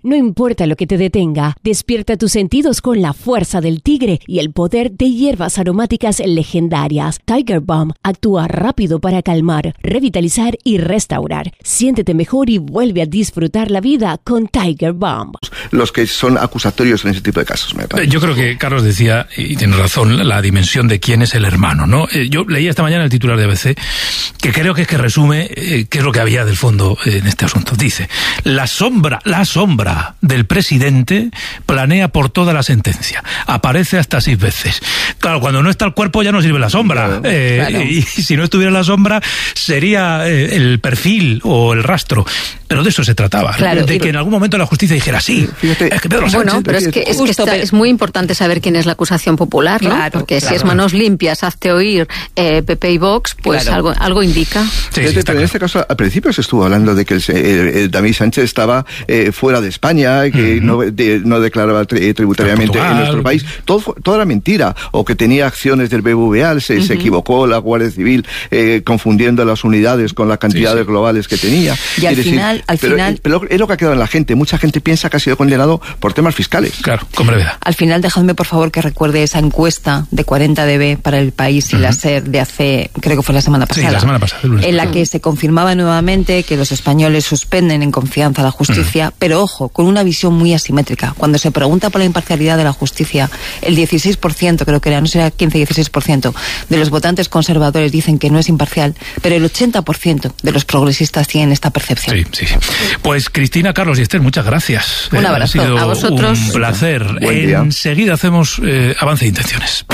No importa lo que te detenga, despierta tus sentidos con la fuerza del tigre y el poder de hierbas aromáticas legendarias. Tiger Balm actúa rápido para calmar, revitalizar y restaurar. Siéntete mejor y vuelve a disfrutar la vida con Tiger Balm. Los que son acusatorios en ese tipo de casos, me parece. Yo creo que Carlos decía, y tiene razón, la dimensión de quién es el hermano, ¿no? Yo leí esta mañana el titular de ABC, que creo que es que resume qué es lo que había del fondo en este asunto. Dice, la sombra del presidente planea por toda la sentencia. Aparece hasta 6 veces. Claro, cuando no está el cuerpo ya no sirve la sombra. Claro. Y si no estuviera la sombra, sería el perfil o el rastro. Pero de eso se trataba, claro, de que en algún momento la justicia dijera sí. Fíjate, es que Pedro Sánchez... Bueno, pero es que es muy importante saber quién es la acusación popular, ¿no? Claro, porque si es manos limpias, hazte oír PP y Vox, pues algo indica. Sí, pero en este caso, al principio se estuvo hablando de que David Sánchez estaba fuera de España, que no declaraba tributariamente en nuestro país. Todo era mentira. O que tenía acciones del BBVA, se equivocó la Guardia Civil confundiendo las unidades con las cantidades globales que tenía. Y al final... Pero es lo que ha quedado en la gente. Mucha gente piensa que ha sido condenado por temas fiscales. Claro, con brevedad. Al final, dejadme por favor que recuerde esa encuesta de 40 dB para El País y la SER de hace, creo que fue la semana pasada. Sí, la semana pasada. En la que se confirmaba nuevamente que los españoles suspenden en confianza la justicia, pero ojo, con una visión muy asimétrica. Cuando se pregunta por la imparcialidad de la justicia, el 16%, creo que era, no será 15-16%, de los votantes conservadores dicen que no es imparcial, pero el 80% de los progresistas tienen esta percepción. Sí. Pues Cristina, Carlos y Esther, muchas gracias. Un abrazo. Ha sido a vosotros. Un placer. Enseguida hacemos avance de intenciones.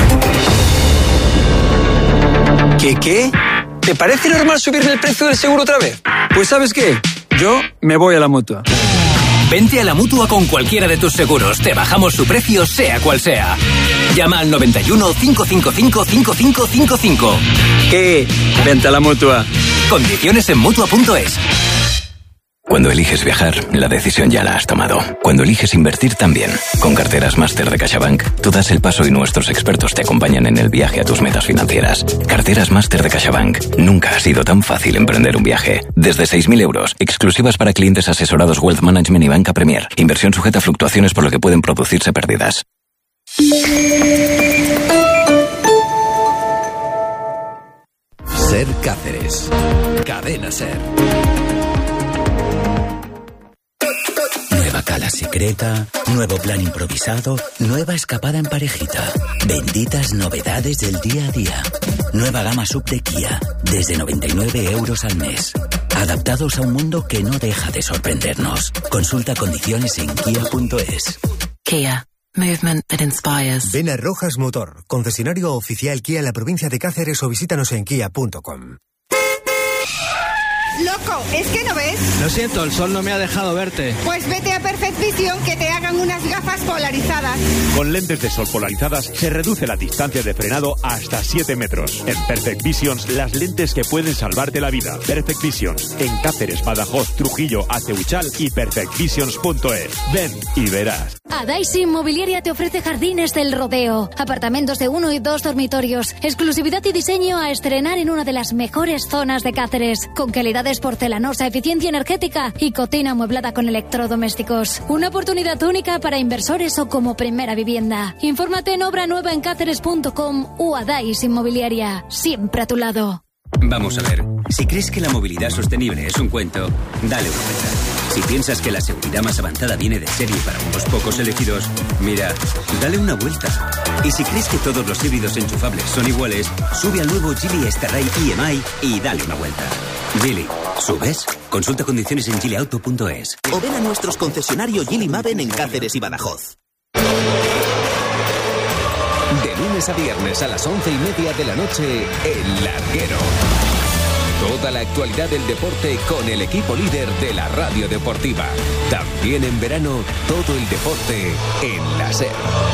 ¿Qué? ¿Te parece normal subirle el precio del seguro otra vez? Pues ¿sabes qué? Yo me voy a la Mutua. Vente a la Mutua con cualquiera de tus seguros. Te bajamos su precio, sea cual sea. Llama al 91 555 5555. ¿Qué? Vente a la Mutua. Condiciones en Mutua.es. Cuando eliges viajar, la decisión ya la has tomado. Cuando eliges invertir, también. Con Carteras Máster de CaixaBank, tú das el paso y nuestros expertos te acompañan en el viaje a tus metas financieras. Carteras Máster de CaixaBank. Nunca ha sido tan fácil emprender un viaje. Desde 6.000 euros, exclusivas para clientes asesorados Wealth Management y Banca Premier. Inversión sujeta a fluctuaciones por lo que pueden producirse pérdidas. Ser Cáceres. Cadena Ser. Nueva cala secreta, nuevo plan improvisado, nueva escapada en parejita. Benditas novedades del día a día. Nueva gama sub de Kia, desde 99 euros al mes. Adaptados a un mundo que no deja de sorprendernos. Consulta condiciones en kia.es. Kia. Movement that inspires. Ven a Rojas Motor, concesionario oficial Kia en la provincia de Cáceres, o visítanos en kia.com. ¡Loco! ¿Es que no ves? Lo siento, el sol no me ha dejado verte. Pues vete a Perfect Vision que te hagan unas gafas polarizadas. Con lentes de sol polarizadas se reduce la distancia de frenado hasta 7 metros. En Perfect Visions, las lentes que pueden salvarte la vida. Perfect Visions, en Cáceres, Badajoz, Trujillo, Aceuchal y perfectvisions.es. Ven y verás. Adaisy Inmobiliaria te ofrece Jardines del Rodeo. Apartamentos de 1 y 2 dormitorios. Exclusividad y diseño a estrenar en una de las mejores zonas de Cáceres. Con calidades porcelanosa, eficiencia energética y cocina amueblada con electrodomésticos. Una oportunidad única para inversores o como primera vivienda. Infórmate en obranuevaencáceres.com o Adaisy Inmobiliaria. Siempre a tu lado. Vamos a ver, si crees que la movilidad sostenible es un cuento, dale una vuelta. Si piensas que la seguridad más avanzada viene de serie para unos pocos elegidos, mira, dale una vuelta. Y si crees que todos los híbridos enchufables son iguales, sube al nuevo Geely Starray EMI y dale una vuelta. Geely, ¿subes? Consulta condiciones en geelyauto.es. O ven a nuestros concesionarios Geely Maven en Cáceres y Badajoz. De lunes a viernes a las 11:30 de la noche, El Larguero. Toda la actualidad del deporte con el equipo líder de la radio deportiva. También en verano, todo el deporte en la SER.